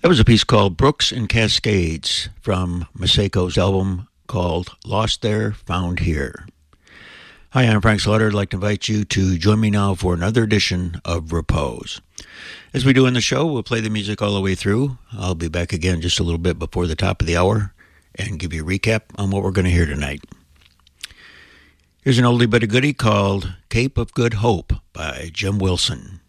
That was a piece called Brooks and Cascades from Maseko's album called Lost There, Found Here. Hi, I'm Frank Slaughter. I'd like to invite you to join me now for another edition of Repose. As we do in the show, we'll play the music all the way through. I'll be back again just a little bit before the top of the hour and give you a recap on what we're going to hear tonight. Here's an oldie but a goodie called Cape of Good Hope by Jim Wilson.